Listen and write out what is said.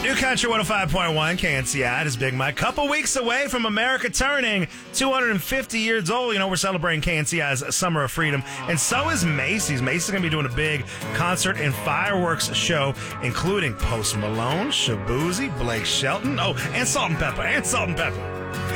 New Country 105.1 KNCI. It is Big Mike. Couple weeks away from America turning 250 years old. You know, we're celebrating KNCI's Summer of Freedom. And so is Macy's. Macy's going to be doing a big concert and fireworks show, including Post Malone, Shaboozey, Blake Shelton, and Salt and Pepper.